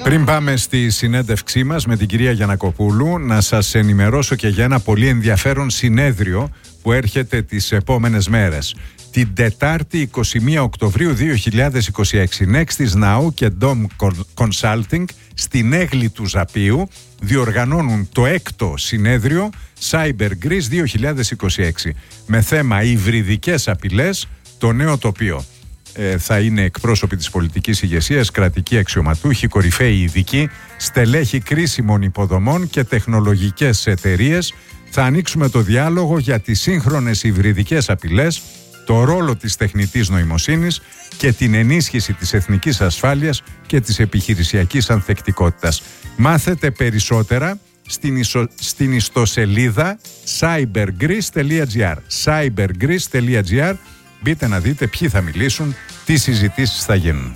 Πριν πάμε στη συνέντευξή μας με την κυρία Γιαννακοπούλου, να σας ενημερώσω και για ένα πολύ ενδιαφέρον συνέδριο που έρχεται τις επόμενες μέρες. Την Τετάρτη 21 Οκτωβρίου 2026, Nextis Now και Dom Consulting στην Έγλη του Ζαπίου διοργανώνουν το 6ο συνέδριο Cyber Greece 2026 με θέμα υβριδικές απειλές, το νέο τοπίο. Θα είναι εκπρόσωποι της πολιτικής ηγεσίας, κρατικοί αξιωματούχοι, κορυφαίοι ειδικοί, στελέχοι κρίσιμων υποδομών και τεχνολογικές εταιρείες. Θα ανοίξουμε το διάλογο για τις σύγχρονες υβριδικές απειλές, το ρόλο της τεχνητής νοημοσύνης και την ενίσχυση της εθνικής ασφάλειας και της επιχειρησιακής ανθεκτικότητας. Μάθετε περισσότερα στην ιστοσελίδα cybergreece.gr. cybergreece.gr. Μπείτε να δείτε ποιοι θα μιλήσουν, τι συζητήσεις θα γίνουν.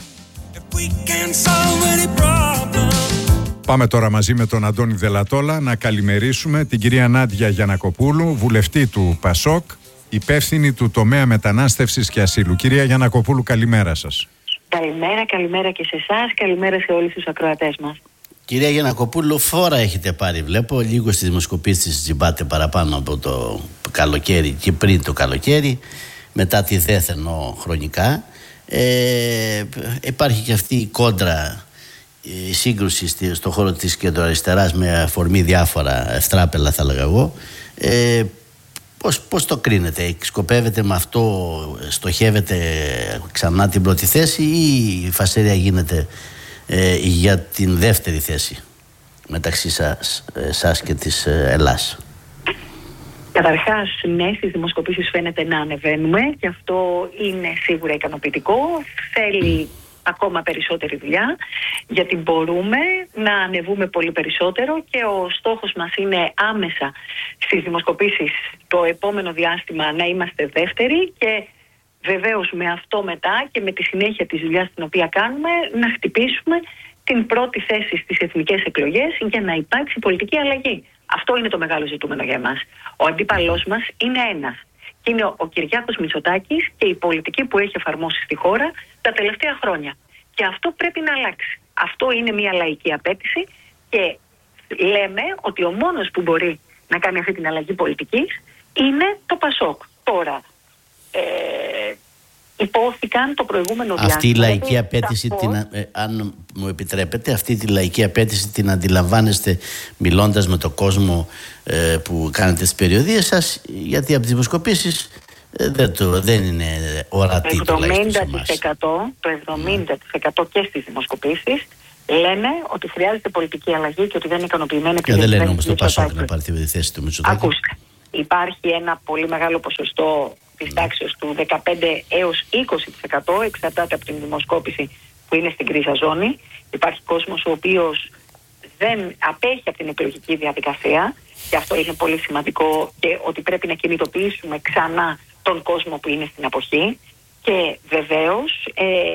Πάμε τώρα μαζί με τον Αντώνη Δελατόλα να καλημερίσουμε την κυρία Νάντια Γιαννακοπούλου, βουλευτή του ΠΑΣΟΚ, υπεύθυνη του τομέα μετανάστευσης και ασύλου. Κυρία Γιαννακοπούλου, καλημέρα σας. Καλημέρα και σε εσάς, καλημέρα σε όλους τους ακροατές μας. Κυρία Γιαννακοπούλου, φόρα έχετε πάρει, βλέπω, λίγο στις δημοσκοπήσεις τζιμπάτε παραπάνω από το καλοκαίρι και πριν το καλοκαίρι, μετά τη δέθενο χρονικά. Υπάρχει και αυτή η κόντρα, η σύγκρουση στον χώρο της κεντροαριστεράς με αφορμή διάφορα ευτράπελα, θα λέγα εγώ. Πώς το κρίνετε, σκοπεύετε με αυτό, στοχεύετε ξανά την πρώτη θέση ή η φασαρία γίνεται για την δεύτερη θέση μεταξύ σας και της Ελλάς? Καταρχάς, ναι, στις δημοσκοπήσεις φαίνεται να ανεβαίνουμε και αυτό είναι σίγουρα ικανοποιητικό. Θέλει ακόμα περισσότερη δουλειά, γιατί μπορούμε να ανεβούμε πολύ περισσότερο και ο στόχος μας είναι άμεσα στις δημοσκοπήσεις το επόμενο διάστημα να είμαστε δεύτεροι και βεβαίως με αυτό μετά και με τη συνέχεια της δουλειάς την οποία κάνουμε να χτυπήσουμε την πρώτη θέση στις εθνικές εκλογές για να υπάρξει πολιτική αλλαγή. Αυτό είναι το μεγάλο ζητούμενο για εμάς. Ο αντίπαλός μας είναι ένας. Και είναι ο Κυριάκος Μητσοτάκης και η πολιτική που έχει εφαρμόσει στη χώρα τα τελευταία χρόνια. Και αυτό πρέπει να αλλάξει. Αυτό είναι μια λαϊκή απέτηση και λέμε ότι ο μόνος που μπορεί να κάνει αυτή την αλλαγή πολιτικής είναι το ΠΑΣΟΚ. Τώρα, υπόθηκαν το προηγούμενο διάστημα. Αυτή η λαϊκή απέτηση, αν μου επιτρέπετε, αυτή τη λαϊκή απέτηση την αντιλαμβάνεστε μιλώντας με τον κόσμο που κάνετε τις περιοδίες σας? Γιατί από τις δημοσκοπήσεις δεν είναι ορατή τουλάχιστον σε εμάς. Το 70% και στις δημοσκοπήσεις λένε ότι χρειάζεται πολιτική αλλαγή και ότι δεν είναι ικανοποιημένοι. Δεν λένε όμως το ΠΑΣΟΚ να πάρει τη θέση του Μητσοτάκη. Ακούστε, υπάρχει ένα πολύ μεγάλο ποσοστό της τάξης του 15 έως 20%, εξαρτάται από την δημοσκόπηση που είναι στην κρίζα ζώνη. Υπάρχει κόσμος ο οποίος δεν απέχει από την εκλογική διαδικασία και αυτό είναι πολύ σημαντικό και ότι πρέπει να κινητοποιήσουμε ξανά τον κόσμο που είναι στην αποχή. Και βεβαίως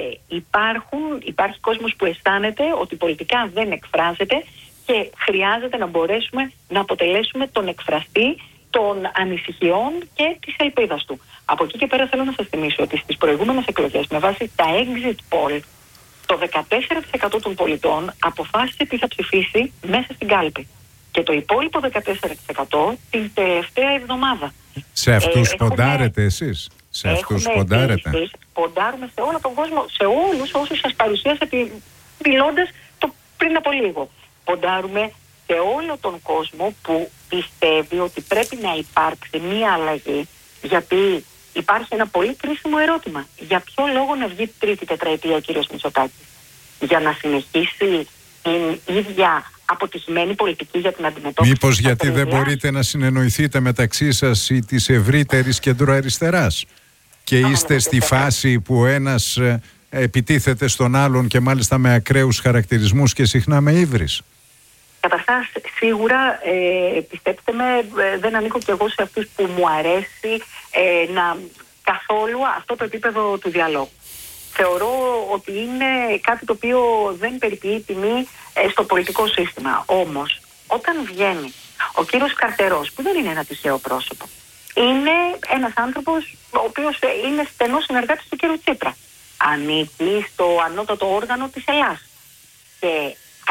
υπάρχει κόσμος που αισθάνεται ότι πολιτικά δεν εκφράζεται και χρειάζεται να μπορέσουμε να αποτελέσουμε τον εκφραστή των ανησυχιών και της ελπίδας του. Από εκεί και πέρα θέλω να σας θυμίσω ότι στις προηγούμενες εκλογές με βάση τα exit poll το 14% των πολιτών αποφάσισε τι θα ψηφίσει μέσα στην κάλπη και το υπόλοιπο 14% την τελευταία εβδομάδα. Σε αυτούς ποντάρετε εσείς? Σε αυτούς ποντάρετε? Ποντάρουμε σε όλο τον κόσμο, σε όλους όσους σας παρουσίασα μιλώντας το πριν από λίγο. Ποντάρουμε σε όλο τον κόσμο που πιστεύει ότι πρέπει να υπάρξει μία αλλαγή, γιατί υπάρχει ένα πολύ κρίσιμο ερώτημα. Για ποιο λόγο να βγει τρίτη τετραετία ο κύριος Μητσοτάκης? Για να συνεχίσει την ίδια αποτυχημένη πολιτική για την αντιμετώπιση? Μήπως γιατί δεν μπορείτε να συνεννοηθείτε μεταξύ σας ή της ευρύτερης κεντροαριστεράς και είστε στη φάση που ένας επιτίθεται στον άλλον και μάλιστα με ακραίους χαρακτηρισμούς και συχνά με ύβρις? Καταρχάς, σίγουρα, πιστέψτε με, δεν ανήκω κι εγώ σε αυτούς που μου αρέσει να καθόλου αυτό το επίπεδο του διαλόγου. Θεωρώ ότι είναι κάτι το οποίο δεν περιποιεί τιμή στο πολιτικό σύστημα. Όμως, όταν βγαίνει ο κύριος Καρτερός, που δεν είναι ένα τυχαίο πρόσωπο, είναι ένας άνθρωπος ο οποίος είναι στενός συνεργάτης του κύριου Τσίπρα. Ανήκει στο ανώτατο όργανο της Ελλάς. Και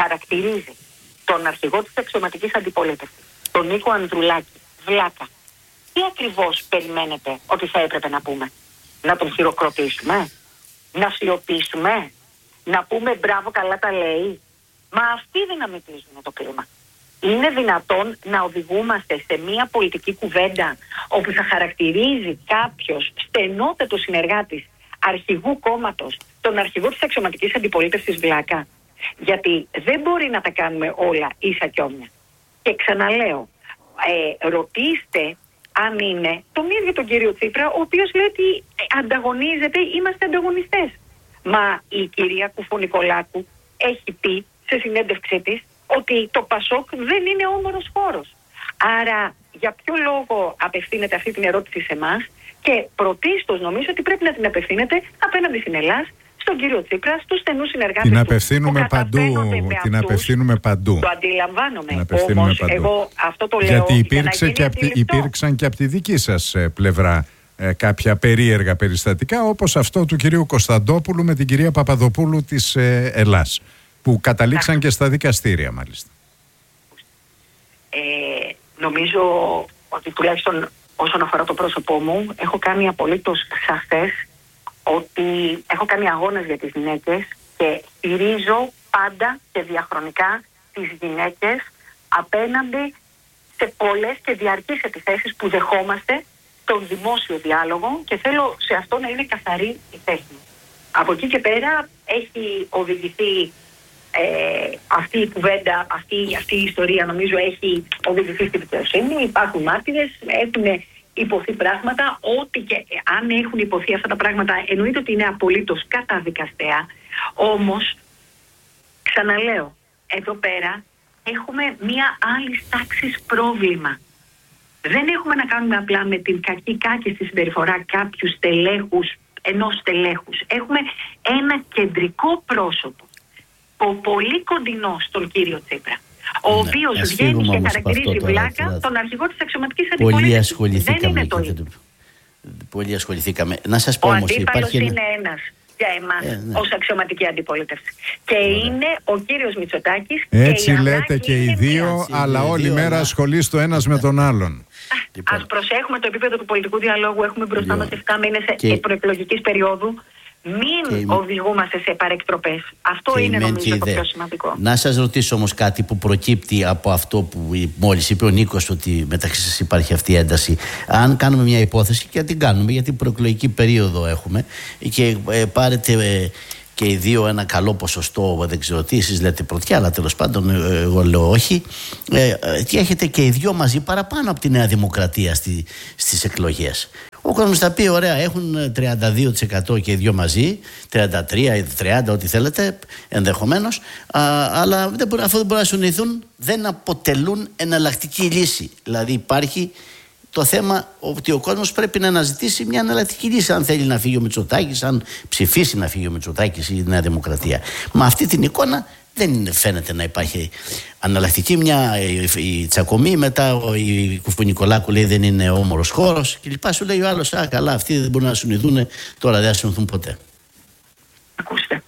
χαρακτηρίζει τον αρχηγό της αξιωματικής αντιπολίτευσης, τον Νίκο Ανδρουλάκη, βλάκα, τι ακριβώς περιμένετε ότι θα έπρεπε να πούμε? Να τον χειροκροτήσουμε? Να σιωπήσουμε? Να πούμε μπράβο, καλά τα λέει? Μα αυτοί δυναμητίζουν το κλίμα. Είναι δυνατόν να οδηγούμαστε σε μια πολιτική κουβέντα όπου θα χαρακτηρίζει κάποιος στενότατο συνεργάτης αρχηγού κόμματος τον αρχηγό της αξιωματικής αντιπολίτευσης βλάκα? Γιατί δεν μπορεί να τα κάνουμε όλα ίσα κι όμοια. Και ξαναλέω, ρωτήστε αν είναι τον ίδιο τον κύριο Τσίπρα, ο οποίος λέει ότι ανταγωνίζεται, είμαστε ανταγωνιστές. Μα η κυρία Κουφονικολάκου έχει πει σε συνέντευξή της ότι το Πασόκ δεν είναι όμορος χώρος. Άρα για ποιο λόγο απευθύνεται αυτή την ερώτηση σε εμάς? Και πρωτίστως νομίζω ότι πρέπει να την απευθύνετε απέναντι στην Ελλάδα, στον κύριο Τσίπρα, στους στενούς συνεργάτες. Την απευθύνουμε παντού. Το αντιλαμβάνομαι. Όμως εγώ αυτό το λέω γιατί υπήρξαν και από τη δική σας πλευρά κάποια περίεργα περιστατικά, όπως αυτό του κυρίου Κωνσταντόπουλου με την κυρία Παπαδοπούλου της Ελλάς, που καταλήξαν και στα δικαστήρια μάλιστα. Νομίζω ότι τουλάχιστον όσον αφορά το πρόσωπό μου, έχω κάνει απολύτως σαφές ότι έχω κάνει αγώνες για τις γυναίκες και στηρίζω πάντα και διαχρονικά τις γυναίκες απέναντι σε πολλές και διαρκείς επιθέσεις που δεχόμαστε στον δημόσιο διάλογο, και θέλω σε αυτό να είναι καθαρή η θέση μου. Από εκεί και πέρα έχει οδηγηθεί αυτή η κουβέντα, αυτή η ιστορία, νομίζω έχει οδηγηθεί στη δικαιοσύνη. Υπάρχουν μάρτυρες, έχουν υποθεί πράγματα. Ό,τι και αν έχουν υποθεί αυτά τα πράγματα, εννοείται ότι είναι απολύτως καταδικαστέα. Όμως, ξαναλέω, εδώ πέρα έχουμε μία άλλη τάξης πρόβλημα. Δεν έχουμε να κάνουμε απλά με την κακή στη συμπεριφορά κάποιου στελέχους, ενός στελέχους. Έχουμε ένα κεντρικό πρόσωπο, πολύ κοντινό στον κύριο Τσίπρα, ο οποίος βγαίνει και χαρακτηρίζει βλάκα τον αρχηγό της αξιωματικής αντιπολίτευσης. Πολύ ασχοληθήκαμε. Να σας πω όμως, ο αντίπαλος είναι ένας για εμάς ως αξιωματική αντιπολίτευση. Και είναι ο κύριος Μητσοτάκης. Έτσι λέτε και οι δύο, αλλά όλη μέρα ασχολείστε το ένας με τον άλλον. Ας προσέχουμε το επίπεδο του πολιτικού διαλόγου. Έχουμε μπροστά μας 7 μήνες προεκλογικής περίοδου. Μην οδηγούμαστε σε παρεκτροπές. Αυτό είναι νομίζω το πιο σημαντικό. Να σας ρωτήσω όμως κάτι που προκύπτει από αυτό που μόλις είπε ο Νίκος, ότι μεταξύ σας υπάρχει αυτή η ένταση. Αν κάνουμε μια υπόθεση, και την κάνουμε γιατί προεκλογική περίοδο έχουμε, και πάρετε και οι δύο ένα καλό ποσοστό, δεν ξέρω τι, εσείς λέτε πρωτιά, αλλά τέλος πάντων εγώ λέω όχι, και έχετε και οι δύο μαζί παραπάνω από τη Νέα Δημοκρατία στις εκλογές. Ο κόσμος θα πει ωραία, έχουν 32% και οι δύο μαζί, 33% 30%, ό,τι θέλετε ενδεχομένως, αλλά αφού δεν μπορούν να συνοηθούν, δεν αποτελούν εναλλακτική λύση. Δηλαδή υπάρχει το θέμα ότι ο κόσμος πρέπει να αναζητήσει μια εναλλακτική λύση, αν θέλει να φύγει ο Μητσοτάκης, αν ψηφίσει να φύγει ο Μητσοτάκης ή η Νέα Δημοκρατία. Με αυτή την εικόνα δεν φαίνεται να υπάρχει αναλλακτική. Η τσακωμή, μετά η Κουφονικολάκου λέει δεν είναι όμορος χώρος και λοιπά. Σου λέει ο άλλος, καλά, αυτοί δεν μπορούν να συνοηθούν, τώρα δεν θα συνοηθούν ποτέ. Ακούστε,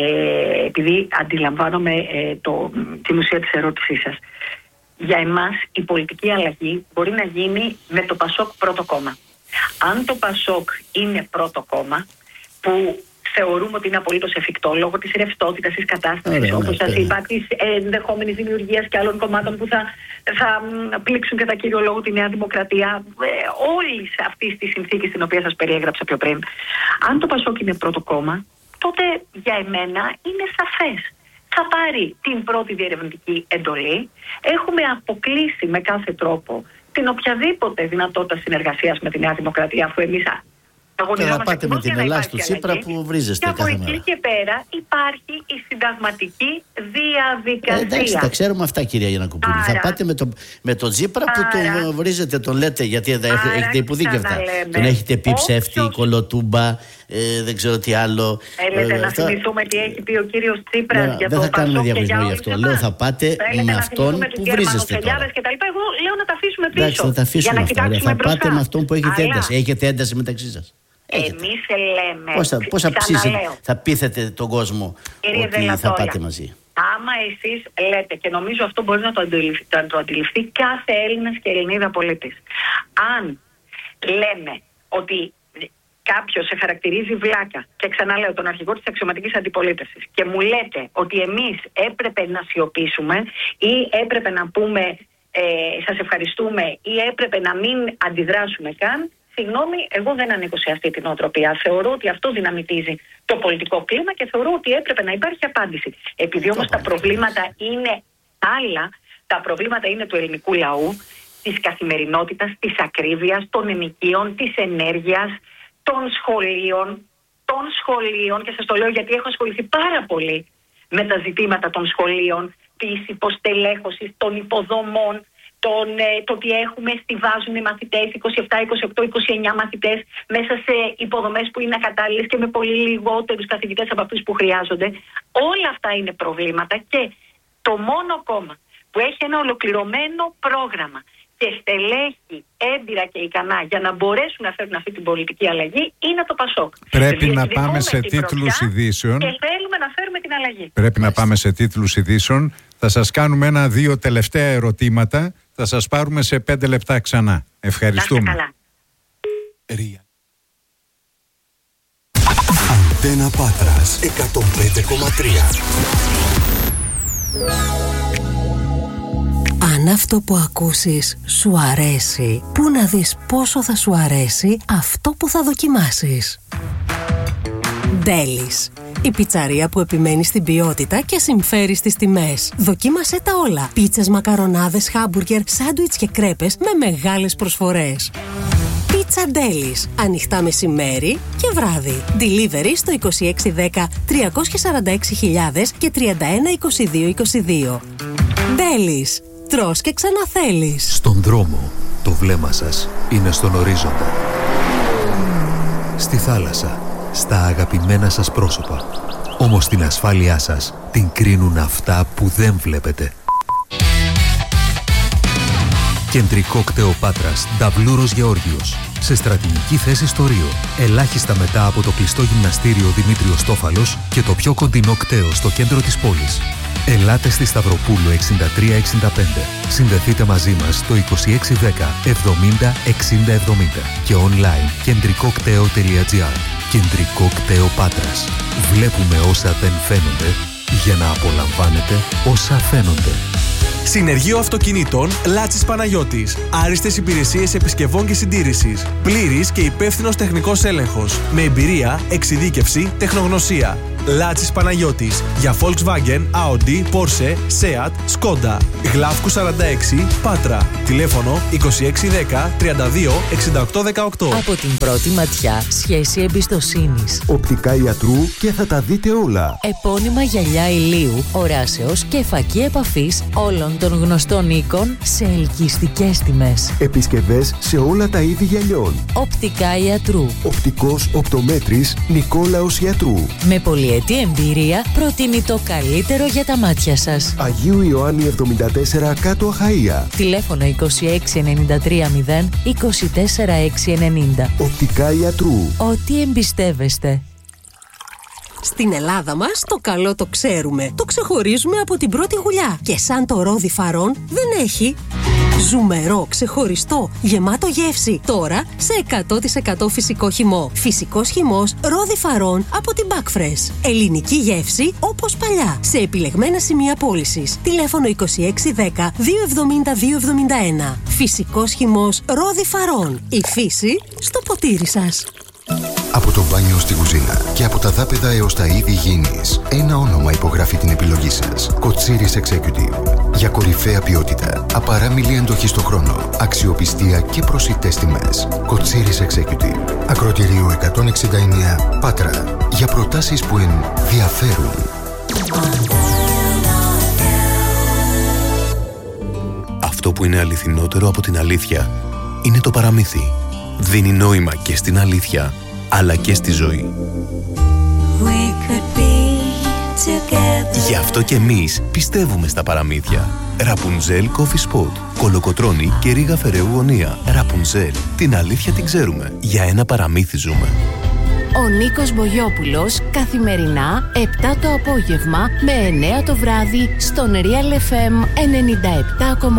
επειδή αντιλαμβάνομαι την ουσία της ερώτησής σας, για εμάς η πολιτική αλλαγή μπορεί να γίνει με το Πασόκ πρώτο κόμμα. Αν το Πασόκ είναι πρώτο κόμμα, που θεωρούμε ότι είναι απολύτως εφικτό λόγω της ρευστότητας της κατάστασης, όπως σας είπα, της ενδεχόμενης δημιουργίας και άλλων κομμάτων που θα πλήξουν κατά κύριο λόγο τη Νέα Δημοκρατία, όλης αυτής της συνθήκης την οποία σας περιέγραψα πιο πριν. Αν το Πασόκ είναι πρώτο κόμμα, τότε για εμένα είναι σαφές. Θα πάρει την πρώτη διερευνητική εντολή. Έχουμε αποκλείσει με κάθε τρόπο την οποιαδήποτε δυνατότητα συνεργασίας με τη Νέα Δημοκρατία, αφού εμείς να πάτε με την Ελλάδα του Τσίπρα που βρίζεστε κάθε μέρα. Και από εκεί και πέρα υπάρχει η συνταγματική διαδικασία. Εντάξει, τα ξέρουμε αυτά, κυρία Γιαννακοπούλου. Θα πάτε με τον Τσίπρα που τον βρίζετε, τον λέτε, γιατί έχετε υποδίκευτα. Τον έχετε πει ψεύτη, κολοτούμπα, δεν ξέρω τι άλλο. Θέλετε να θυμηθούμε τι έχει πει ο κύριος Τσίπρας για το Πασόκ? Δεν θα κάνουμε διαγωνισμό γι' αυτό. Λέω θα πάτε με αυτόν που βρίζεστε τώρα. Εγώ λέω να τα αφήσουμε πίσω. Εντάξει, θα τα αφήσουμε αυτά. Θα πάτε με αυτόν που έχετε ένταση. Έχετε ένταση μεταξύ σας. Εμείς λέμε. Πώς θα πείθετε τον κόσμο ότι θα πάτε μαζί? Άμα εσείς λέτε, και νομίζω αυτό μπορεί να το αντιληφθεί κάθε Έλληνας και Ελληνίδα πολίτης, αν λέμε ότι κάποιος σε χαρακτηρίζει βλάκα, και ξαναλέω τον αρχηγό της αξιωματικής αντιπολίτευσης, και μου λέτε ότι εμείς έπρεπε να σιωπήσουμε ή έπρεπε να πούμε σας ευχαριστούμε ή έπρεπε να μην αντιδράσουμε καν, συγγνώμη, εγώ δεν ανήκω σε αυτή την νοοτροπία. Θεωρώ ότι αυτό δυναμητίζει το πολιτικό κλίμα και θεωρώ ότι έπρεπε να υπάρχει απάντηση. Επειδή όμως τα προβλήματα είναι άλλα, τα προβλήματα είναι του ελληνικού λαού, της καθημερινότητας, της ακρίβειας, των ενοικίων, της ενέργειας, των σχολείων, και σας το λέω γιατί έχω ασχοληθεί πάρα πολύ με τα ζητήματα των σχολείων, της υποστελέχωσης, των υποδομών, το ότι στιβάζουν οι μαθητές, 27, 28, 29 μαθητές μέσα σε υποδομές που είναι ακατάλληλες και με πολύ λιγότερους καθηγητές από αυτούς που χρειάζονται. Όλα αυτά είναι προβλήματα και το μόνο κόμμα που έχει ένα ολοκληρωμένο πρόγραμμα και στελέχη έμπειρα και ικανά για να μπορέσουν να φέρουν αυτή την πολιτική αλλαγή είναι το ΠΑΣΟΚ. Πρέπει να πάμε σε τίτλους ειδήσεων. Και θέλουμε να φέρουμε την αλλαγή. Πρέπει να πάμε σε τίτλους ειδήσεων. Θα σας κάνουμε 1-2 τελευταία ερωτήματα. Θα σας πάρουμε σε 5 λεπτά ξανά. Ευχαριστούμε. Καλά. Αντένα Πάτρας 105,3. Αν αυτό που ακούσεις σου αρέσει, πού να δεις πόσο θα σου αρέσει αυτό που θα δοκιμάσεις. Ντέλις, η πιτσαρία που επιμένει στην ποιότητα και συμφέρει στις τιμές. Δοκίμασέ τα όλα. Πίτσες, μακαρονάδες, χάμπουργκερ, σάντουιτς και κρέπες με μεγάλες προσφορές. Πίτσα Ντέλις. Ανοιχτά μεσημέρι και βράδυ. Delivery στο 2610 346.000 και 312222. Ντέλις. Τρως και ξαναθέλεις. Στον δρόμο, το βλέμμα σας είναι στον ορίζοντα. Στη θάλασσα, στα αγαπημένα σας πρόσωπα. Όμως την ασφάλειά σας την κρίνουν αυτά που δεν βλέπετε. Κεντρικό κτέο Πάτρας, Νταβλούρος Γεώργιος. Σε στρατηγική θέση στο Ρίο. Ελάχιστα μετά από το κλειστό γυμναστήριο Δημήτριος Τόφαλος και το πιο κοντινό κτέο στο κέντρο της πόλης. Ελάτε στη Σταυροπούλου 6365. Συνδεθείτε μαζί μας στο 2610 70 60 70 και online κεντρικοκτέο.gr. Κεντρικό κτέο Πάτρας. Βλέπουμε όσα δεν φαίνονται για να απολαμβάνετε όσα φαίνονται. Συνεργείο Αυτοκινήτων Λάτσης Παναγιώτης. Άριστες υπηρεσίες επισκευών και συντήρησης. Πλήρης και υπεύθυνος τεχνικός έλεγχος. Με εμπειρία, εξειδίκευση, τεχνογνωσία. Λάτσης Παναγιώτης. Για Volkswagen, Audi, Porsche, Seat, Skoda. Γλάφκου 46, Πάτρα. Τηλέφωνο 2610 32 68 18. Από την πρώτη ματιά, σχέση εμπιστοσύνης. Οπτικά ιατρού και θα τα δείτε όλα. Επώνυμα γυαλιά ηλίου, οράσεως και φακή επαφής όλων των γνωστών οίκων σε ελκυστικές τιμές. Επισκευές σε όλα τα είδη γυαλιών. Οπτικά ιατρού. Οπτικός οπτομέτρης Νικόλαος Ιατρού. Με πολυετή εμπειρία προτείνει το καλύτερο για τα μάτια σας. Αγίου Ιωάννη 74 κάτω Αχαΐα. Τηλέφωνο 2693 0 24 690. Οπτικά ιατρού. Ό,τι εμπιστεύεστε. Στην Ελλάδα μας το καλό το ξέρουμε. Το ξεχωρίζουμε από την πρώτη γουλιά. Και σαν το ρόδι Φαρών δεν έχει. Ζουμερό, ξεχωριστό, γεμάτο γεύση. Τώρα σε 100% φυσικό χυμό. Φυσικός χυμός ρόδι Φαρών από την Backfresh. Ελληνική γεύση όπως παλιά. Σε επιλεγμένα σημεία πώλησης. Τηλέφωνο 2610 270 271. Φυσικός χυμός ρόδι Φαρών. Η φύση στο ποτήρι σας. Από το μπάνιο στη κουζίνα και από τα δάπεδα έως τα είδη υγιεινής, ένα όνομα υπογράφει την επιλογή σας. Κοτσίρις Executive. Για κορυφαία ποιότητα, απαράμιλη εντοχή στο χρόνο, αξιοπιστία και προσιτές τιμές. Κοτσίρις Executive. Ακροτηρίου 169 Πάτρα. Για προτάσεις που ενδιαφέρουν. Αυτό που είναι αληθινότερο από την αλήθεια είναι το παραμύθι. Δίνει νόημα και στην αλήθεια, αλλά και στη ζωή. Γι' αυτό και εμείς πιστεύουμε στα παραμύθια. Ραπουνζέλ Coffee Spot. Κολοκοτρώνη και Ρίγα Φεραίου Γωνία. Ραπουνζέλ. Την αλήθεια την ξέρουμε. Για ένα παραμύθι ζούμε. Ο Νίκος Μπογιόπουλος καθημερινά 7 το απόγευμα με 9 το βράδυ στον Real FM 97,8.